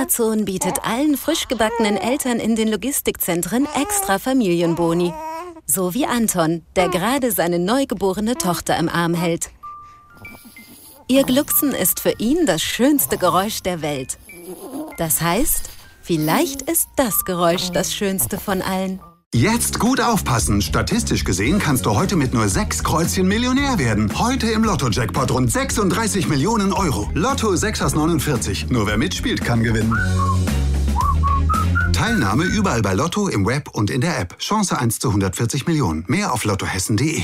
Amazon bietet allen frisch gebackenen Eltern in den Logistikzentren extra Familienboni. So wie Anton, der gerade seine neugeborene Tochter im Arm hält. Ihr Glucksen ist für ihn das schönste Geräusch der Welt. Das heißt, vielleicht ist das Geräusch das schönste von allen. Jetzt gut aufpassen. Statistisch gesehen kannst du heute mit nur 6 Kreuzchen Millionär werden. Heute im Lotto-Jackpot rund 36 Millionen Euro. Lotto 6 aus 49. Nur wer mitspielt, kann gewinnen. Teilnahme überall bei Lotto, im Web und in der App. Chance 1 zu 140 Millionen. Mehr auf lottohessen.de.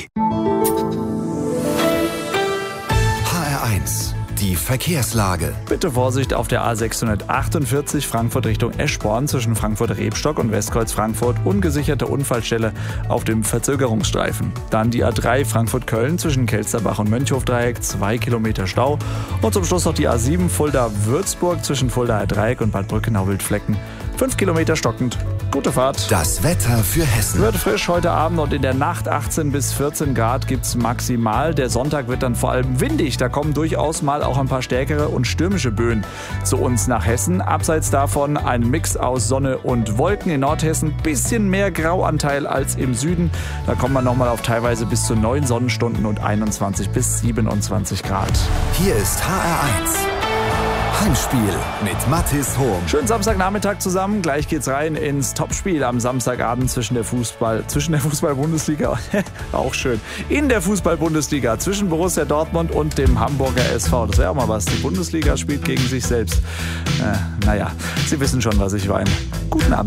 HR1, die Verkehrslage. Bitte Vorsicht auf der A648 Frankfurt Richtung Eschborn zwischen Frankfurt-Rebstock und Westkreuz Frankfurt. Ungesicherte Unfallstelle auf dem Verzögerungsstreifen. Dann die A3 Frankfurt-Köln zwischen Kelsterbach und Mönchhofdreieck, 2 Kilometer Stau. Und zum Schluss noch die A7 Fulda-Würzburg zwischen Fuldaer Dreieck und Bad Brückenau-Wildflecken. 5 Kilometer stockend. Gute Fahrt. Das Wetter für Hessen. Wird frisch heute Abend und in der Nacht 18 bis 14 Grad gibt's maximal. Der Sonntag wird dann vor allem windig. Da kommen durchaus mal auch ein paar stärkere und stürmische Böen zu uns nach Hessen. Abseits davon ein Mix aus Sonne und Wolken. In Nordhessen bisschen mehr Grauanteil als im Süden. Da kommt man nochmal auf teilweise bis zu 9 Sonnenstunden und 21 bis 27 Grad. Hier ist HR1. Heimspiel mit Mathis Hohm. Schönen Samstagnachmittag zusammen. Gleich geht's rein ins Topspiel am Samstagabend zwischen der Fußball-Bundesliga, auch schön, in der Fußball-Bundesliga zwischen Borussia Dortmund und dem Hamburger SV. Das wäre auch mal was. Die Bundesliga spielt gegen sich selbst. Naja, Sie wissen schon, was ich meine. Guten Abend.